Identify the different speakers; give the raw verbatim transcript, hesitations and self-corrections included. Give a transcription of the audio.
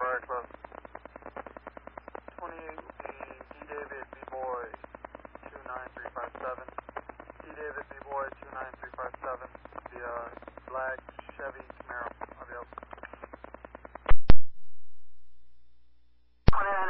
Speaker 1: fire close. twenty-eight will be D David B-Boy two nine three five seven. D David B-Boy